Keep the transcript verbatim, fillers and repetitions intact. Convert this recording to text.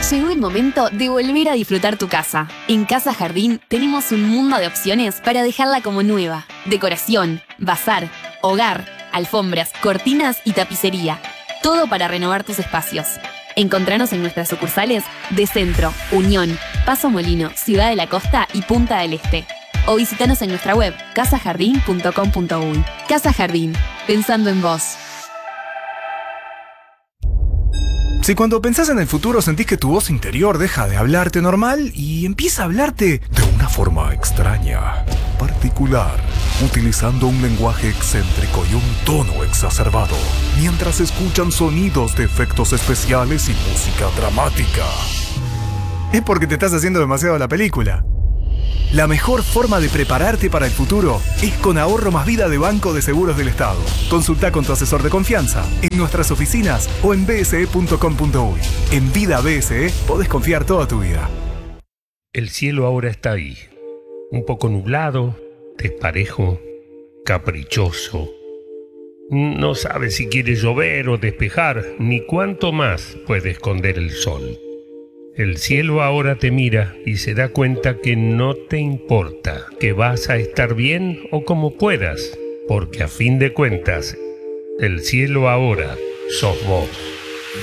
Llegó el momento de volver a disfrutar tu casa. En Casa Jardín tenemos un mundo de opciones para dejarla como nueva. Decoración, bazar, hogar, alfombras, cortinas y tapicería. Todo para renovar tus espacios. Encontranos en nuestras sucursales de Centro, Unión, Paso Molino, Ciudad de la Costa y Punta del Este. O visitanos en nuestra web casa jardín punto com punto uy. Casa Jardín, pensando en vos. Si cuando pensás en el futuro sentís que tu voz interior deja de hablarte normal y empieza a hablarte de una forma extraña, particular, utilizando un lenguaje excéntrico y un tono exacerbado, mientras escuchan sonidos de efectos especiales y música dramática, es porque te estás haciendo demasiado la película. La mejor forma de prepararte para el futuro es con Ahorro Más Vida de Banco de Seguros del Estado. Consulta con tu asesor de confianza en nuestras oficinas o en b s e punto com punto uy. En Vida B S E podés confiar toda tu vida. El cielo ahora está ahí, un poco nublado, desparejo, caprichoso. No sabe si quiere llover o despejar, ni cuánto más puede esconder el sol. El cielo ahora te mira y se da cuenta que no te importa, que vas a estar bien o como puedas, porque a fin de cuentas, el cielo ahora sos vos.